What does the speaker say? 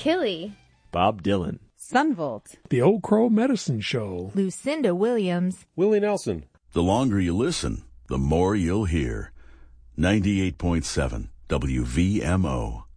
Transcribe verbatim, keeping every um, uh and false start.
Killy, Bob Dylan, Sunvolt, The Old Crow Medicine Show, Lucinda Williams, Willie Nelson. The longer you listen, the more you'll hear. ninety-eight point seven W V M O.